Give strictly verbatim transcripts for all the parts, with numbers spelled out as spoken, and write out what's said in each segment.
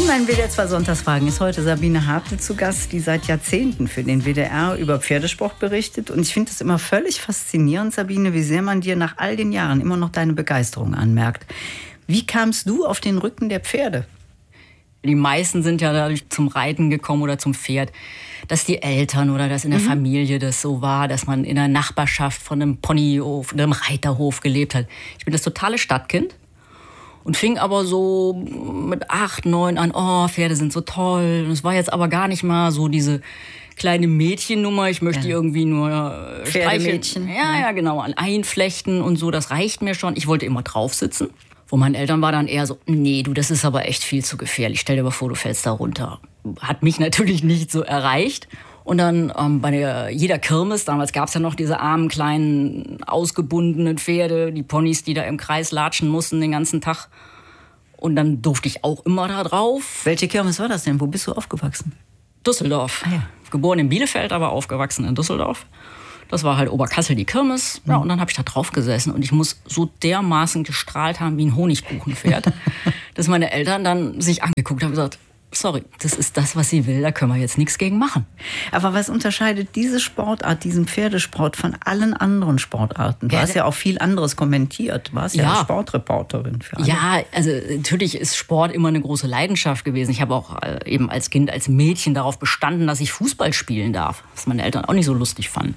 In meinen W D R zwei Sonntagsfragen ist heute Sabine Hartl zu Gast, die seit Jahrzehnten für den W D R über Pferdesport berichtet. Und ich finde es immer völlig faszinierend, Sabine, wie sehr man dir nach all den Jahren immer noch deine Begeisterung anmerkt. Wie kamst du auf den Rücken der Pferde? Die meisten sind ja dadurch zum Reiten gekommen oder zum Pferd, dass die Eltern oder dass in der mhm. Familie das so war, dass man in der Nachbarschaft von einem Ponyhof, einem Reiterhof gelebt hat. Ich bin das totale Stadtkind und fing aber so mit acht, neun an, oh, Pferde sind so toll. Und es war jetzt aber gar nicht mal so diese kleine Mädchennummer, ich möchte ja. irgendwie nur äh, Pferdemädchen. Ja, ja, genau, einflechten und so, das reicht mir schon. Ich wollte immer drauf sitzen. Von meinen Eltern war dann eher so, nee, du, das ist aber echt viel zu gefährlich. Stell dir mal vor, du fällst da runter. Hat mich natürlich nicht so erreicht. Und dann ähm, bei der, jeder Kirmes, damals gab es ja noch diese armen, kleinen, ausgebundenen Pferde, die Ponys, die da im Kreis latschen mussten den ganzen Tag. Und dann durfte ich auch immer da drauf. Welche Kirmes war das denn? Wo bist du aufgewachsen? Düsseldorf. Ah, ja. Geboren in Bielefeld, aber aufgewachsen in Düsseldorf. Das war halt Oberkassel, die Kirmes. Ja, und dann habe ich da drauf gesessen. Und ich muss so dermaßen gestrahlt haben wie ein Honigkuchenpferd, dass meine Eltern dann sich angeguckt haben und gesagt, sorry, das ist das, was sie will, da können wir jetzt nichts gegen machen. Aber was unterscheidet diese Sportart, diesen Pferdesport von allen anderen Sportarten? Du Ja, hast ja auch viel anderes kommentiert. Du warst ja, Ja. Sportreporterin für alle. Ja, also natürlich ist Sport immer eine große Leidenschaft gewesen. Ich habe auch äh, eben als Kind, als Mädchen darauf bestanden, dass ich Fußball spielen darf, was meine Eltern auch nicht so lustig fanden.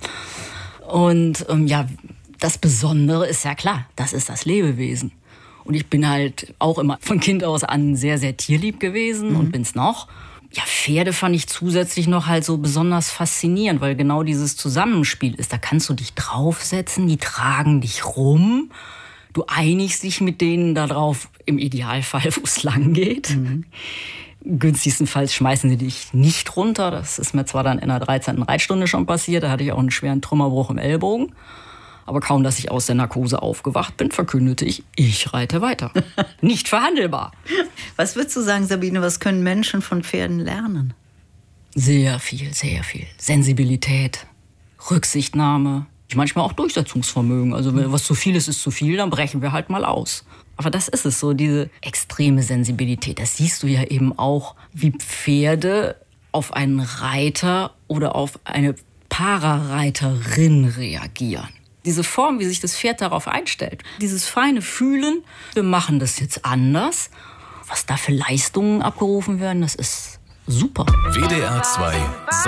Und ähm, ja, das Besondere ist ja klar, das ist das Lebewesen. Und ich bin halt auch immer von Kind aus an sehr, sehr tierlieb gewesen mhm. und bin's noch. Ja, Pferde fand ich zusätzlich noch halt so besonders faszinierend, weil genau dieses Zusammenspiel ist. Da kannst du dich draufsetzen, die tragen dich rum. Du einigst dich mit denen darauf, im Idealfall, wo es lang geht. Mhm. Günstigstenfalls schmeißen sie dich nicht runter. Das ist mir zwar dann in der dreizehnten Reitstunde schon passiert. Da hatte ich auch einen schweren Trümmerbruch im Ellbogen. Aber kaum, dass ich aus der Narkose aufgewacht bin, verkündete ich, ich reite weiter. Nicht verhandelbar. Was würdest du sagen, Sabine, was können Menschen von Pferden lernen? Sehr viel, sehr viel. Sensibilität, Rücksichtnahme, manchmal auch Durchsetzungsvermögen. Also wenn was zu viel ist, ist zu viel, dann brechen wir halt mal aus. Aber das ist es so, diese extreme Sensibilität. Das siehst du ja eben auch, wie Pferde auf einen Reiter oder auf eine Parareiterin reagieren. Diese Form, wie sich das Pferd darauf einstellt. Dieses feine Fühlen, wir machen das jetzt anders. Was da für Leistungen abgerufen werden, das ist super. W D R zwei